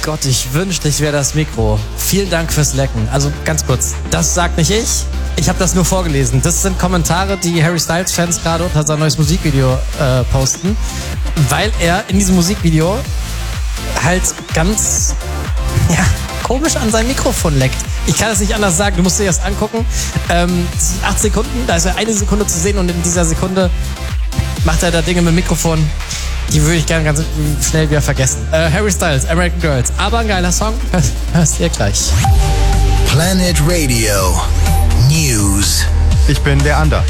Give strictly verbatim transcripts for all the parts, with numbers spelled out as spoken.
Gott, ich wünschte, ich wäre das Mikro. Vielen Dank fürs Lecken. Also ganz kurz, das sagt nicht ich. Ich habe das nur vorgelesen. Das sind Kommentare, die Harry Styles-Fans gerade unter sein neues Musikvideo äh, posten, weil er in diesem Musikvideo halt ganz ja, komisch an sein Mikrofon leckt. Ich kann das nicht anders sagen, du musst dir das angucken. Ähm, acht Sekunden, da ist ja eine Sekunde zu sehen und in dieser Sekunde macht er da Dinge mit dem Mikrofon, die würde ich gerne ganz schnell wieder vergessen. Äh, Harry Styles, American Girls. Aber ein geiler Song, hörst du gleich. Planet Radio News. Ich bin der Ander.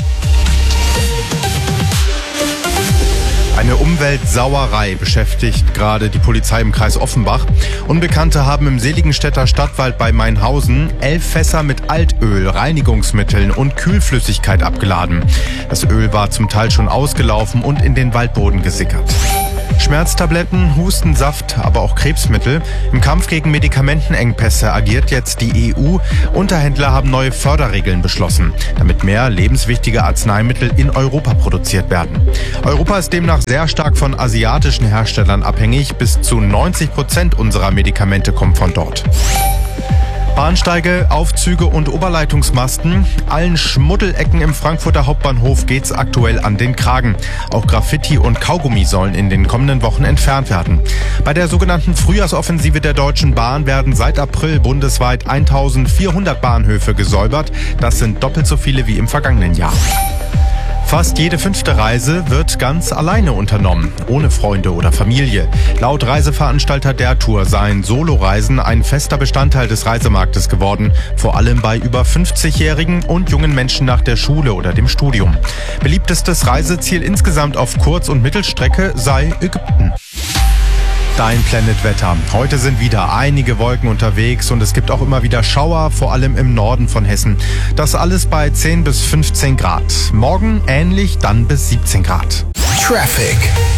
Eine Umweltsauerei beschäftigt gerade die Polizei im Kreis Offenbach. Unbekannte haben im Seligenstädter Stadtwald bei Mainhausen elf Fässer mit Altöl, Reinigungsmitteln und Kühlflüssigkeit abgeladen. Das Öl war zum Teil schon ausgelaufen und in den Waldboden gesickert. Schmerztabletten, Hustensaft, aber auch Krebsmittel. Im Kampf gegen Medikamentenengpässe agiert jetzt die E U. Unterhändler haben neue Förderregeln beschlossen, damit mehr lebenswichtige Arzneimittel in Europa produziert werden. Europa ist demnach sehr stark von asiatischen Herstellern abhängig. Bis zu neunzig Prozent unserer Medikamente kommen von dort. Bahnsteige, Aufzüge und Oberleitungsmasten. Allen Schmuddelecken im Frankfurter Hauptbahnhof geht's aktuell an den Kragen. Auch Graffiti und Kaugummi sollen in den kommenden Wochen entfernt werden. Bei der sogenannten Frühjahrsoffensive der Deutschen Bahn werden seit April bundesweit eintausendvierhundert Bahnhöfe gesäubert. Das sind doppelt so viele wie im vergangenen Jahr. Fast jede fünfte Reise wird ganz alleine unternommen, ohne Freunde oder Familie. Laut Reiseveranstalter der Tour seien Soloreisen ein fester Bestandteil des Reisemarktes geworden, vor allem bei über fünfzigjährigen und jungen Menschen nach der Schule oder dem Studium. Beliebtestes Reiseziel insgesamt auf Kurz- und Mittelstrecke sei Ägypten. Dein Planet Wetter. Heute sind wieder einige Wolken unterwegs und es gibt auch immer wieder Schauer, vor allem im Norden von Hessen. Das alles bei zehn bis fünfzehn Grad. Morgen ähnlich, dann bis siebzehn Grad. Traffic.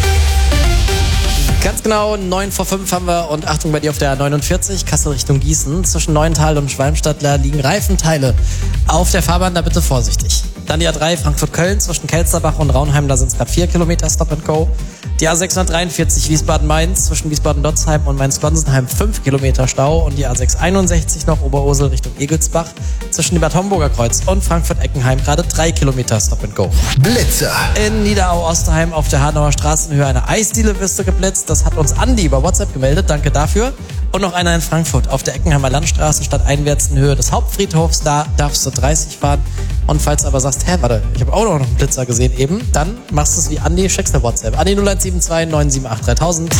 Ganz genau, neun vor fünf haben wir und Achtung bei dir auf der neunundvierzig, Kassel Richtung Gießen. Zwischen Neuental und Schwalmstadt liegen Reifenteile auf der Fahrbahn, da bitte vorsichtig. Dann die A drei Frankfurt-Köln zwischen Kelsterbach und Raunheim, da sind es gerade vier Kilometer Stop and Go. Die A sechshundertdreiundvierzig Wiesbaden-Mainz zwischen Wiesbaden-Dotzheim und Mainz-Gonsenheim fünf Kilometer Stau und die A sechshunderteinundsechzig noch Oberursel Richtung Egelsbach zwischen dem Bad Homburger Kreuz und Frankfurt-Eckenheim gerade drei Kilometer Stop and Go. Blitzer. In Niederau-Osterheim auf der Hanauer Straßenhöhe eine Eisdiele-Wüste geblitzt. Das hat uns Andi über WhatsApp gemeldet, danke dafür. Und noch einer in Frankfurt auf der Eckenheimer Landstraße statt einwärts in Höhe des Hauptfriedhofs. Da darfst du dreißig fahren. Und falls du aber sagst, hä, warte, ich habe auch noch einen Blitzer gesehen eben, dann machst du es wie Andi, schickst eine WhatsApp. Andi null eins sieben zwei neun sieben acht dreitausend.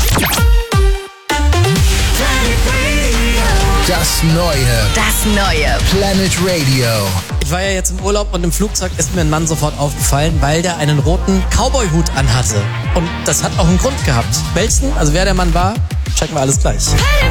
Das Neue. Das Neue. Planet Radio. Ich war ja jetzt im Urlaub und im Flugzeug ist mir ein Mann sofort aufgefallen, weil der einen roten Cowboy-Hut anhatte. Und das hat auch einen Grund gehabt. Welchen, also wer der Mann war, checken wir alles gleich.